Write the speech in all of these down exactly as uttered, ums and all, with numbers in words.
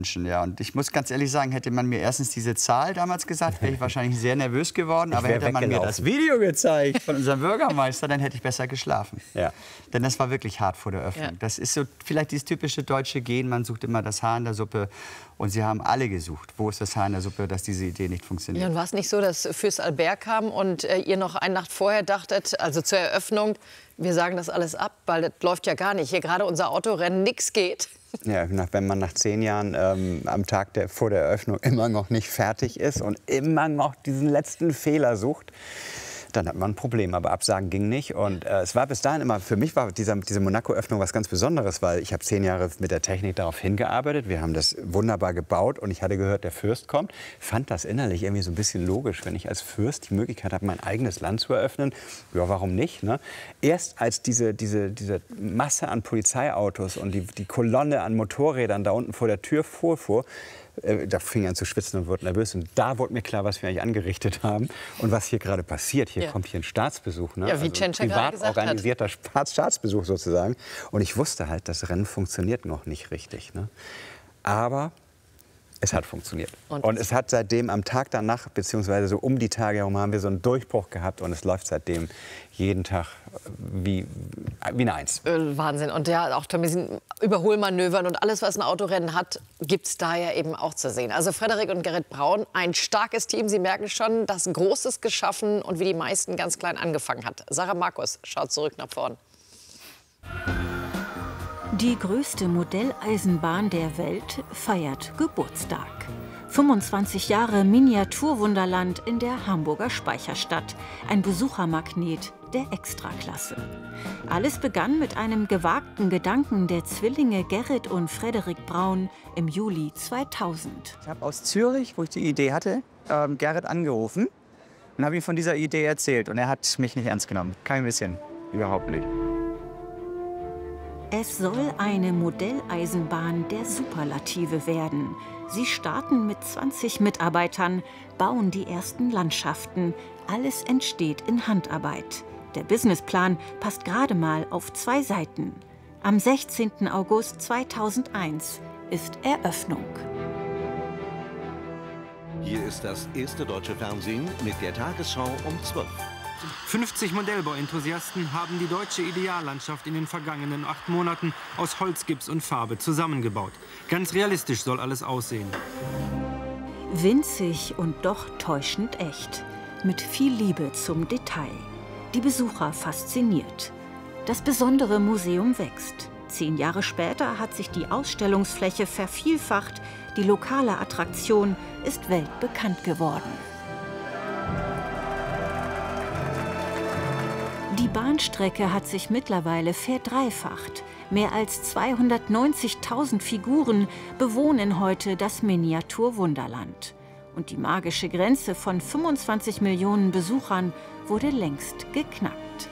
Ja, und ich muss ganz ehrlich sagen, hätte man mir erstens diese Zahl damals gesagt, wäre ich wahrscheinlich sehr nervös geworden. Aber hätte man mir das Video gezeigt von unserem Bürgermeister, dann hätte ich besser geschlafen. Ja. Denn das war wirklich hart vor der Öffnung. Ja. Das ist so vielleicht dieses typische deutsche Gen, man sucht immer das Haar in der Suppe. Und sie haben alle gesucht, wo ist das Haar in der Suppe, dass diese Idee nicht funktioniert. Ja, und war es nicht so, dass Fürst Albert kam und äh, ihr noch eine Nacht vorher dachtet, also zur Eröffnung, wir sagen das alles ab, weil das läuft ja gar nicht. Hier gerade unser Autorennen, nichts geht. Ja, wenn man nach zehn Jahren ähm, am Tag der, vor der Eröffnung immer noch nicht fertig ist und immer noch diesen letzten Fehler sucht, dann hat man ein Problem. Aber Absagen ging nicht. Und äh, es war bis dahin immer, für mich war dieser, diese Monaco-Öffnung was ganz Besonderes, weil ich habe zehn Jahre mit der Technik darauf hingearbeitet. Wir haben das wunderbar gebaut und ich hatte gehört, der Fürst kommt. Fand das innerlich irgendwie so ein bisschen logisch, wenn ich als Fürst die Möglichkeit habe, mein eigenes Land zu eröffnen. Ja, warum nicht? Ne? Erst als diese, diese, diese Masse an Polizeiautos und die, die Kolonne an Motorrädern da unten vor der Tür vorfuhr, da fing er an zu schwitzen und wurde nervös. Und da wurde mir klar, was wir eigentlich angerichtet haben und was hier gerade passiert. Hier ja. kommt hier ein Staatsbesuch. Ne? Ja, wie also Tschentscher gerade gesagt hat. Privat organisierter Staatsbesuch sozusagen. Und ich wusste halt, das Rennen funktioniert noch nicht richtig. Ne? Aber es hat funktioniert. Und, und es hat seitdem am Tag danach, beziehungsweise so um die Tage herum, haben wir so einen Durchbruch gehabt. Und es läuft seitdem jeden Tag wie, wie eine Eins. Wahnsinn. Und ja, auch mit diesen Überholmanövern und alles, was ein Autorennen hat, gibt es da ja eben auch zu sehen. Also Frederik und Gerrit Braun, ein starkes Team. Sie merken schon, das Großes geschaffen und wie die meisten ganz klein angefangen hat. Sarah Markus schaut zurück nach vorn. Die größte Modelleisenbahn der Welt feiert Geburtstag. fünfundzwanzig Jahre Miniaturwunderland in der Hamburger Speicherstadt. Ein Besuchermagnet der Extraklasse. Alles begann mit einem gewagten Gedanken der Zwillinge Gerrit und Frederik Braun im Juli zweitausend. Ich habe aus Zürich, wo ich die Idee hatte, ähm, Gerrit angerufen und habe ihm von dieser Idee erzählt. Und er hat mich nicht ernst genommen. Kein bisschen. Überhaupt nicht. Es soll eine Modelleisenbahn der Superlative werden. Sie starten mit zwanzig Mitarbeitern, bauen die ersten Landschaften. Alles entsteht in Handarbeit. Der Businessplan passt gerade mal auf zwei Seiten. Am sechzehnten August zweitausendeins ist Eröffnung. Hier ist das erste deutsche Fernsehen mit der Tagesschau um zwölf. fünfzig Modellbauenthusiasten haben die deutsche Ideallandschaft in den vergangenen acht Monaten aus Holzgips und Farbe zusammengebaut. Ganz realistisch soll alles aussehen. Winzig und doch täuschend echt. Mit viel Liebe zum Detail. Die Besucher fasziniert. Das besondere Museum wächst. Zehn Jahre später hat sich die Ausstellungsfläche vervielfacht. Die lokale Attraktion ist weltbekannt geworden. Die Bahnstrecke hat sich mittlerweile verdreifacht. Mehr als zweihundertneunzigtausend Figuren bewohnen heute das Miniaturwunderland. Und die magische Grenze von fünfundzwanzig Millionen Besuchern wurde längst geknackt.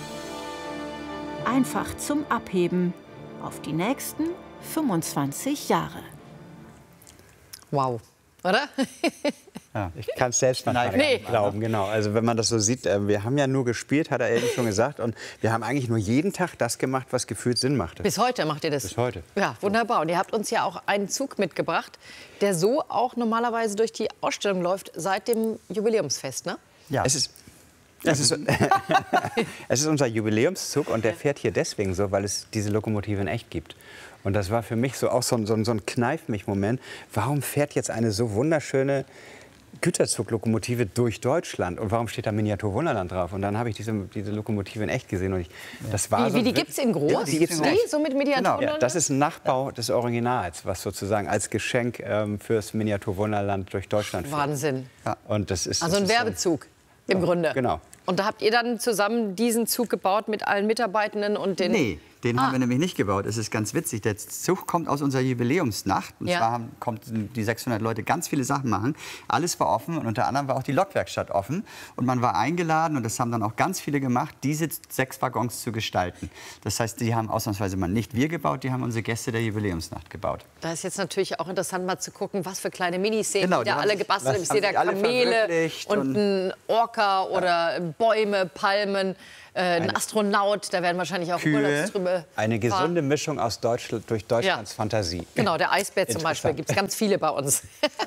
Einfach zum Abheben auf die nächsten fünfundzwanzig Jahre. Wow, oder? Ja, ich kann es selbst manchmal nee. nicht glauben, genau. Also wenn man das so sieht, äh, wir haben ja nur gespielt, hat er eben schon gesagt, und wir haben eigentlich nur jeden Tag das gemacht, was gefühlt Sinn machte. Bis heute macht ihr das? Bis heute. Ja, wunderbar. Und ihr habt uns ja auch einen Zug mitgebracht, der so auch normalerweise durch die Ausstellung läuft seit dem Jubiläumsfest, ne? Ja. Es ist Es ist, es ist unser Jubiläumszug und der fährt hier deswegen so, weil es diese Lokomotive in echt gibt. Und das war für mich so auch so ein, so ein, so ein Kneif-mich-Moment. Warum fährt jetzt eine so wunderschöne Güterzuglokomotive durch Deutschland und warum steht da Miniaturwunderland drauf? Und dann habe ich diese, diese Lokomotive in echt gesehen und ich, das war wie, so wie die gibt es in groß? Ja, die gibt's in echt. Die, so mit Miniaturwunderland? Genau. Ja, das ist ein Nachbau des Originals, was sozusagen als Geschenk ähm, fürs Miniaturwunderland durch Deutschland fährt. Wahnsinn. Ja. Und das ist, also das ein ist Werbezug so, im Grunde. Genau. Und da habt ihr dann zusammen diesen Zug gebaut mit allen Mitarbeitenden und den... Nee, den ah. haben wir nämlich nicht gebaut. Es ist ganz witzig. Der Zug kommt aus unserer Jubiläumsnacht. Und ja. zwar haben, konnten die sechshundert Leute ganz viele Sachen machen. Alles war offen und unter anderem war auch die Lokwerkstatt offen. Und man war eingeladen, und das haben dann auch ganz viele gemacht, diese sechs Waggons zu gestalten. Das heißt, die haben ausnahmsweise mal nicht wir gebaut, die haben unsere Gäste der Jubiläumsnacht gebaut. Da ist jetzt natürlich auch interessant, mal zu gucken, was für kleine Miniszenen genau, die da alle gebastelt haben. Ich sehe da Kamele und, und ein Orca oder ja. Bäume, Palmen. äh, ein Astronaut, da werden wahrscheinlich auch Kühe. Urlaubstrübe. Eine gesunde Mischung aus Deutschland, durch Deutschlands ja. Fantasie. Genau, der Eisbär zum Beispiel, gibt es ganz viele bei uns.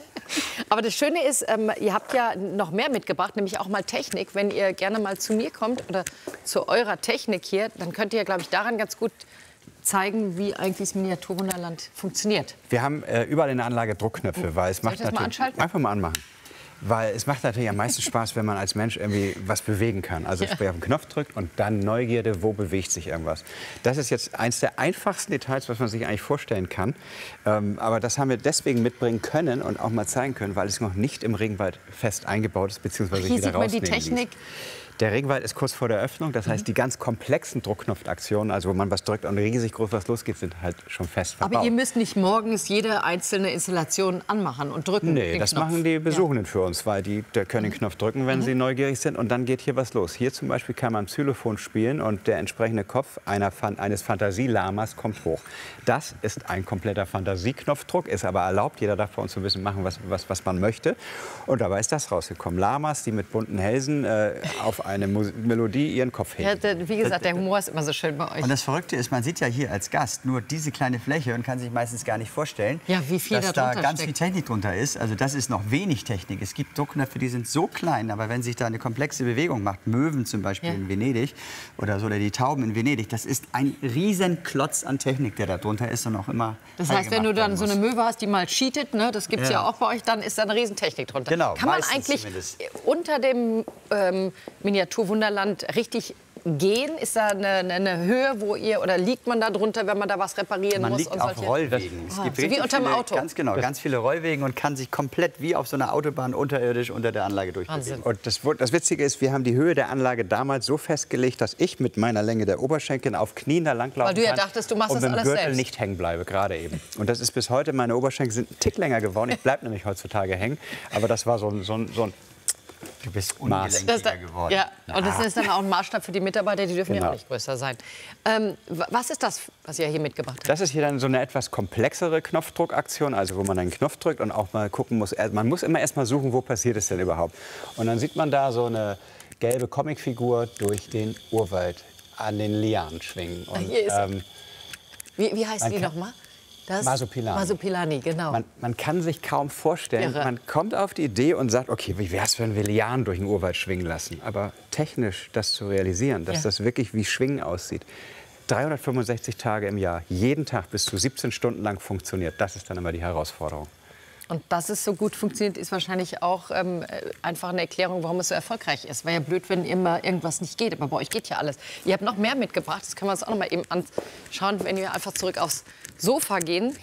Aber das Schöne ist, ähm, ihr habt ja noch mehr mitgebracht, nämlich auch mal Technik. Wenn ihr gerne mal zu mir kommt oder zu eurer Technik hier, dann könnt ihr, glaube ich, daran ganz gut zeigen, wie eigentlich das Miniaturwunderland funktioniert. Wir haben äh, überall in der Anlage Druckknöpfe, weil es Soll macht ich das mal natürlich anschalten? einfach mal anmachen. Weil es macht natürlich am meisten Spaß, wenn man als Mensch irgendwie was bewegen kann. Also Ja. sprich auf den Knopf drückt und dann Neugierde, wo bewegt sich irgendwas. Das ist jetzt eins der einfachsten Details, was man sich eigentlich vorstellen kann. Ähm, aber das haben wir deswegen mitbringen können und auch mal zeigen können, weil es noch nicht im Regenwald fest eingebaut ist, beziehungsweise Hier wieder sieht man die rausnehmen Technik. ließ. Der Regenwald ist kurz vor der Öffnung, das heißt, die ganz komplexen Druckknopfaktionen, also wo man was drückt und riesig groß was losgeht, sind halt schon fest verbaut. Aber ihr müsst nicht morgens jede einzelne Installation anmachen und drücken. Nee, den das Knopf. machen die Besuchenden ja. für uns, weil die, die können den Knopf drücken, wenn mhm. sie neugierig sind, und dann geht hier was los. Hier zum Beispiel kann man Xylophon spielen und der entsprechende Kopf einer, eines Fantasielamas kommt hoch. Das ist ein kompletter Fantasieknopfdruck, ist aber erlaubt. Jeder darf bei uns so ein bisschen machen, was, was, was man möchte. Und dabei ist das rausgekommen. Lamas, die mit bunten Hälsen äh, auf eine Mus Melodie ihren Kopf heben. Ja, der, wie gesagt, der Humor ist immer so schön bei euch. Und das Verrückte ist, man sieht ja hier als Gast nur diese kleine Fläche und kann sich meistens gar nicht vorstellen, ja, wie viel dass da da ganz steckt. viel Technik drunter ist. Also das ist noch wenig Technik. Es gibt Druckknöpfe, die sind so klein, aber wenn sich da eine komplexe Bewegung macht, Möwen zum Beispiel ja. in Venedig oder so, oder die Tauben in Venedig, das ist ein riesen Klotz an Technik, der da drunter ist und auch immer. Das heißt, wenn du dann so eine Möwe hast, die mal cheatet, ne, das gibt es ja. ja auch bei euch, dann ist da eine Riesentechnik drunter. Genau, kann man eigentlich zumindest. unter dem ähm, Miniaturwunderland richtig gehen? Ist da eine, eine Höhe, wo ihr, oder liegt man da drunter, wenn man da was reparieren man muss? liegt und auf solche? Rollwegen. Es Ah, gibt so wie richtig unterm viele, Auto. Ganz genau, ganz viele Rollwegen und kann sich komplett wie auf so einer Autobahn unterirdisch unter der Anlage durchbewegen. Und das, das Witzige ist, wir haben die Höhe der Anlage damals so festgelegt, dass ich mit meiner Länge der Oberschenkel auf Knien da langlaufen Weil du ja kann dachtest, du machst und das mit dem alles Gürtel selbst. nicht hängen bleibe, gerade eben. Und das ist bis heute, meine Oberschenkel sind einen Tick länger geworden. Ich bleibe nämlich heutzutage hängen. Aber das war so ein, so ein, so ein Du bist Das ungelenkiger da, geworden. ja, und das ist dann auch ein Maßstab für die Mitarbeiter, die dürfen Genau. ja auch nicht größer sein. Ähm, was ist das, was ihr hier mitgebracht habt? Das ist hier dann so eine etwas komplexere Knopfdruckaktion, also wo man einen Knopf drückt und auch mal gucken muss. Man muss immer erst mal suchen, wo passiert es denn überhaupt. Und dann sieht man da so eine gelbe Comicfigur durch den Urwald an den Lianen schwingen. Und, Hier ist ähm, wie, wie heißt man die kann- nochmal? Das Masopilani. Masopilani, genau. Man, man kann sich kaum vorstellen, Irre. man kommt auf die Idee und sagt, okay, wie wäre es, wenn wir Lianen durch den Urwald schwingen lassen? Aber technisch das zu realisieren, dass Ja. das wirklich wie Schwingen aussieht, dreihundertfünfundsechzig Tage im Jahr, jeden Tag bis zu siebzehn Stunden lang funktioniert, das ist dann immer die Herausforderung. Und dass es so gut funktioniert, ist wahrscheinlich auch ähm, einfach eine Erklärung, warum es so erfolgreich ist. Wäre ja blöd, wenn immer irgendwas nicht geht. Aber bei euch geht ja alles. Ihr habt noch mehr mitgebracht. Das können wir uns auch noch mal eben anschauen, wenn wir einfach zurück aufs Sofa gehen.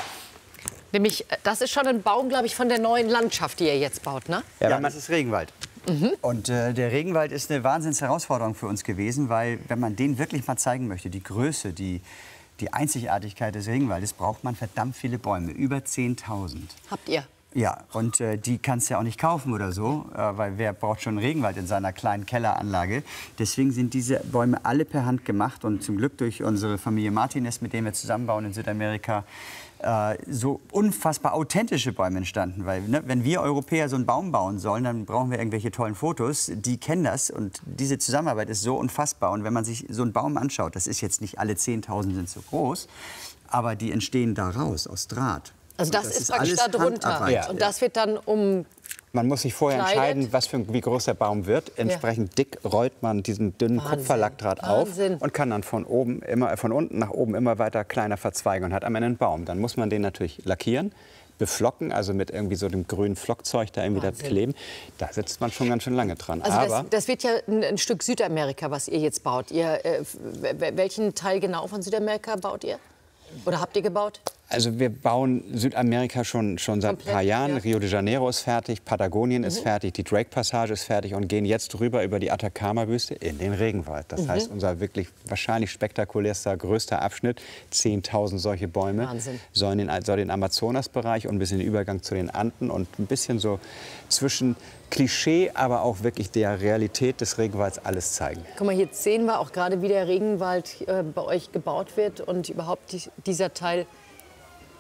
Nämlich, das ist schon ein Baum, glaube ich, von der neuen Landschaft, die ihr jetzt baut, ne? Ja, ja, das ist Regenwald. Mhm. Und äh, der Regenwald ist eine Wahnsinnsherausforderung für uns gewesen, weil wenn man den wirklich mal zeigen möchte, die Größe, die, die Einzigartigkeit des Regenwaldes, braucht man verdammt viele Bäume, über zehntausend. Habt ihr? Ja, und äh, die kannst du ja auch nicht kaufen oder so, äh, weil wer braucht schon einen Regenwald in seiner kleinen Kelleranlage. Deswegen sind diese Bäume alle per Hand gemacht und zum Glück durch unsere Familie Martinez, mit denen wir zusammenbauen in Südamerika, äh, so unfassbar authentische Bäume entstanden. Weil ne, wenn wir Europäer so einen Baum bauen sollen, dann brauchen wir irgendwelche tollen Fotos. Die kennen das und diese Zusammenarbeit ist so unfassbar. Und wenn man sich so einen Baum anschaut, das ist jetzt nicht alle zehntausend sind so groß, aber die entstehen da raus aus Draht. Also das, das ist ist praktisch alles da drunter. Handarbeit. Und das wird dann um... Man muss sich vorher Kleidet. entscheiden, was für, wie groß der Baum wird. Entsprechend dick rollt man diesen dünnen Wahnsinn. Kupferlackdraht Wahnsinn. auf und kann dann von oben immer von unten nach oben immer weiter kleiner verzweigen und hat am Ende einen Baum. Dann muss man den natürlich lackieren, beflocken, also mit irgendwie so dem grünen Flockzeug da irgendwie da Wahnsinn. kleben. Da sitzt man schon ganz schön lange dran. Also Aber das, das wird ja ein, ein Stück Südamerika, was ihr jetzt baut. Ihr, äh, welchen Teil genau von Südamerika baut ihr? Oder habt ihr gebaut? Also wir bauen Südamerika schon, schon seit Komplett, ein paar Jahren. ja. Rio de Janeiro ist fertig, Patagonien ist fertig, die Drake-Passage ist fertig und gehen jetzt rüber über die Atacama-Wüste in den Regenwald. Das heißt, unser wirklich wahrscheinlich spektakulärster, größter Abschnitt, zehntausend solche Bäume, Wahnsinn. soll den, soll den Amazonasbereich und ein bisschen den Übergang zu den Anden und ein bisschen so zwischen Klischee, aber auch wirklich der Realität des Regenwalds alles zeigen. Guck mal, jetzt sehen wir auch gerade, wie der Regenwald äh, bei euch gebaut wird und überhaupt die, dieser Teil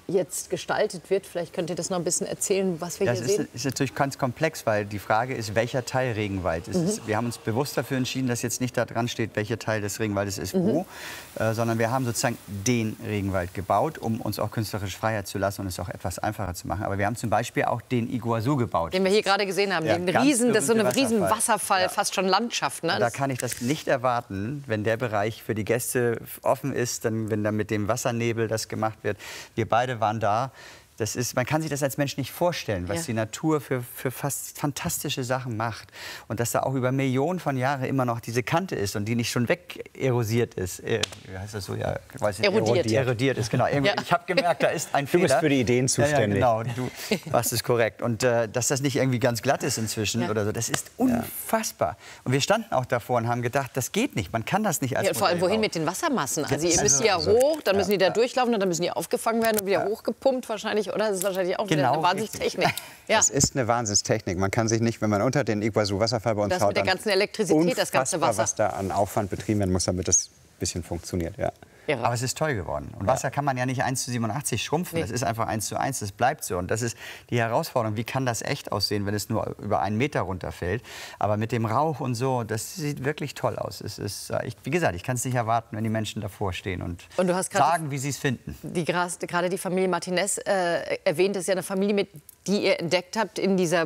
jetzt gestaltet wird. Vielleicht könnt ihr das noch ein bisschen erzählen, was wir ja, hier es ist, sehen. ist natürlich ganz komplex, weil die Frage ist, welcher Teil Regenwald ist. Mhm. Es, wir haben uns bewusst dafür entschieden, dass jetzt nicht da dran steht, welcher Teil des Regenwaldes ist wo, mhm. äh, sondern wir haben sozusagen den Regenwald gebaut, um uns auch künstlerisch Freiheit zu lassen und es auch etwas einfacher zu machen. Aber wir haben zum Beispiel auch den Iguazu gebaut. Den wir hier gerade gesehen haben, ja, den Riesen, das ist so eine Wasserfall. riesen Wasserfall, ja. fast schon Landschaft. Ne? Da kann ich das nicht erwarten, wenn der Bereich für die Gäste offen ist, dann, wenn dann mit dem Wassernebel das gemacht wird. Wir beide waren da. Das ist, man kann sich das als Mensch nicht vorstellen, was ja. die Natur für, für fast fantastische Sachen macht. Und dass da auch über Millionen von Jahren immer noch diese Kante ist und die nicht schon weg erosiert ist. Äh, wie heißt das so? Ja, ich weiß nicht, erodiert. erodiert. Erodiert ist, genau. Ja. Ich habe gemerkt, da ist ein du Fehler. Du bist für die Ideen zuständig. Ja, ja, genau, du machst es korrekt. Und äh, dass das nicht irgendwie ganz glatt ist inzwischen ja. oder so, das ist unfassbar. Und wir standen auch davor und haben gedacht, das geht nicht, man kann das nicht als ja, vor allem, wohin bauen. mit den Wassermassen? Also ihr also, müsst ja also, hoch, dann müssen die da ja. durchlaufen und dann müssen die aufgefangen werden und wieder ja. hochgepumpt wahrscheinlich, oder? Das ist wahrscheinlich auch genau, wieder eine Wahnsinnstechnik. Ja. Das ist eine Wahnsinnstechnik. Man kann sich nicht, wenn man unter den Iguazu-Wasserfall bei uns das schaut, mit der ganzen Elektrizität, das ganze Wasser. was da an Aufwand betrieben werden muss, damit das ein bisschen funktioniert. Ja. Ja. Aber es ist toll geworden. Und Wasser kann man ja nicht eins zu siebenundachtzig schrumpfen. Nee. Das ist einfach eins zu eins, das bleibt so. Und das ist die Herausforderung. Wie kann das echt aussehen, wenn es nur über einen Meter runterfällt? Aber mit dem Rauch und so, das sieht wirklich toll aus. Es ist, ich, wie gesagt, ich kann es nicht erwarten, wenn die Menschen davor stehen und, und du hast sagen, wie sie es finden. Die, gerade die Familie Martinez äh, erwähnt, ist ja eine Familie, mit, die ihr entdeckt habt in dieser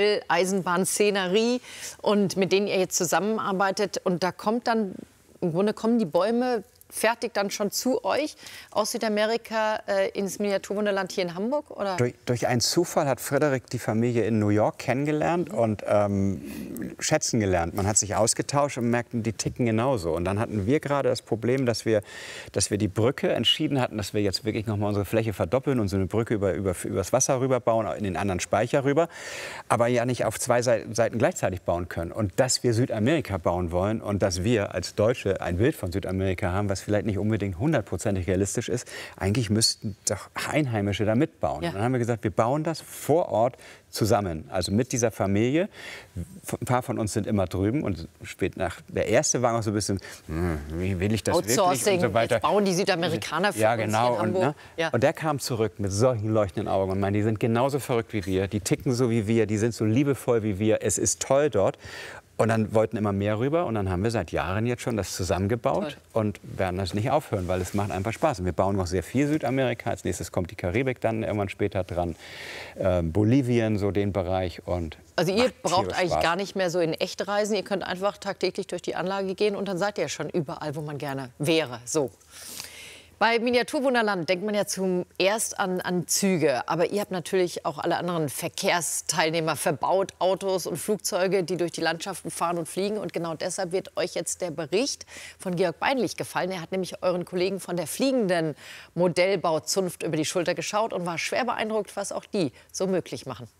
Modell-Eisenbahn-Szenerie und mit denen ihr jetzt zusammenarbeitet. Und da kommt dann, im Grunde kommen die Bäume fertig dann schon zu euch aus Südamerika äh, ins Miniaturwunderland hier in Hamburg? Oder? Durch, durch einen Zufall hat Frederik die Familie in New York kennengelernt und ähm, schätzen gelernt. Man hat sich ausgetauscht und merkten, die ticken genauso. Und dann hatten wir gerade das Problem, dass wir, dass wir die Brücke entschieden hatten, dass wir jetzt wirklich noch mal unsere Fläche verdoppeln und so eine Brücke über, über, übers Wasser rüberbauen, in den anderen Speicher rüber, aber ja nicht auf zwei Seiten gleichzeitig bauen können. Und dass wir Südamerika bauen wollen und dass wir als Deutsche ein Bild von Südamerika haben, was vielleicht nicht unbedingt hundertprozentig realistisch ist. Eigentlich müssten doch Einheimische da mitbauen. Ja. Dann haben wir gesagt, wir bauen das vor Ort zusammen, also mit dieser Familie. Ein paar von uns sind immer drüben und spät nach. Der erste war noch so ein bisschen, hm, wie will ich das wirklich und so weiter. Jetzt bauen die Südamerikaner für ja, uns genau. hier in Hamburg. Und, ne? ja. und der kam zurück mit solchen leuchtenden Augen und meinte, die sind genauso verrückt wie wir, die ticken so wie wir, die sind so liebevoll wie wir. Es ist toll dort. Und dann wollten immer mehr rüber und dann haben wir seit Jahren jetzt schon das zusammengebaut Toll. und werden das nicht aufhören, weil es macht einfach Spaß. Und wir bauen noch sehr viel Südamerika. Als nächstes kommt die Karibik dann irgendwann später dran. Ähm, Bolivien, so den Bereich. Und also ihr braucht eigentlich Spaß. gar nicht mehr so in echt reisen. Ihr könnt einfach tagtäglich durch die Anlage gehen und dann seid ihr schon überall, wo man gerne wäre. So. Bei Miniaturwunderland denkt man ja zuerst an, an Züge. Aber ihr habt natürlich auch alle anderen Verkehrsteilnehmer verbaut, Autos und Flugzeuge, die durch die Landschaften fahren und fliegen. Und genau deshalb wird euch jetzt der Bericht von Georg Beinlich gefallen. Er hat nämlich euren Kollegen von der fliegenden Modellbauzunft über die Schulter geschaut und war schwer beeindruckt, was auch die so möglich machen.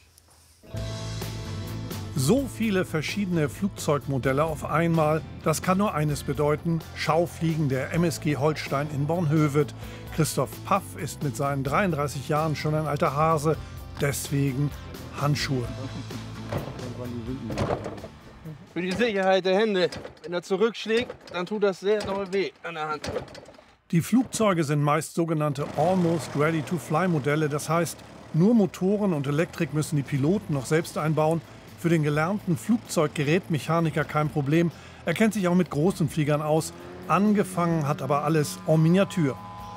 So viele verschiedene Flugzeugmodelle auf einmal, das kann nur eines bedeuten: Schaufliegen der M S G Holstein in Bornhöved. Christoph Paff ist mit seinen dreiunddreißig Jahren schon ein alter Hase, deswegen Handschuhe. Für die Sicherheit der Hände. Wenn er zurückschlägt, dann tut das sehr doll weh an der Hand. Die Flugzeuge sind meist sogenannte Almost Ready-to-Fly-Modelle. Das heißt, nur Motoren und Elektrik müssen die Piloten noch selbst einbauen. Für den gelernten Flugzeuggerätmechaniker kein Problem. Er kennt sich auch mit großen Fliegern aus. Angefangen hat aber alles en Miniatur.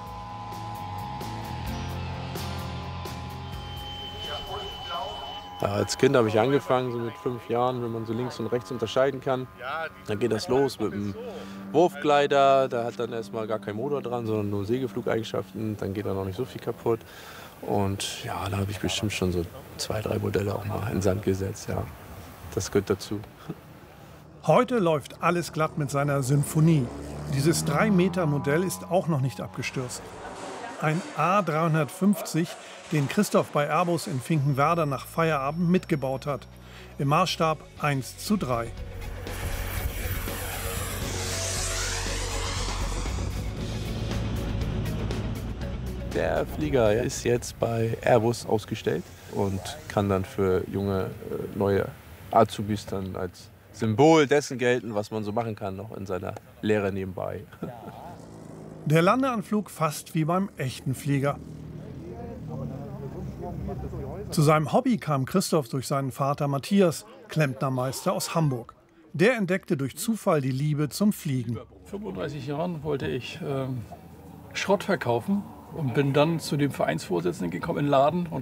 Ja, als Kind habe ich angefangen, so mit fünf Jahren, wenn man so links und rechts unterscheiden kann. Dann geht das los mit dem Wurfgleiter. Da hat dann erstmal gar kein Motor dran, sondern nur Segelflugeigenschaften. Dann geht da noch nicht so viel kaputt. Und ja, da habe ich bestimmt schon so zwei, drei Modelle auch mal in den Sand gesetzt. Ja, das gehört dazu. Heute läuft alles glatt mit seiner Symphonie. Dieses drei Meter Modell ist auch noch nicht abgestürzt. Ein A dreihundertfünfzig, den Christoph bei Airbus in Finkenwerder nach Feierabend mitgebaut hat. Im Maßstab eins zu drei. Der Flieger ist jetzt bei Airbus ausgestellt und kann dann für junge, neue Azubis dann als Symbol dessen gelten, was man so machen kann, noch in seiner Lehre nebenbei. Der Landeanflug fast wie beim echten Flieger. Zu seinem Hobby kam Christoph durch seinen Vater Matthias, Klempnermeister aus Hamburg. Der entdeckte durch Zufall die Liebe zum Fliegen. Vor fünfunddreißig Jahren wollte ich ähm, Schrott verkaufen und bin dann zu dem Vereinsvorsitzenden gekommen in den Laden und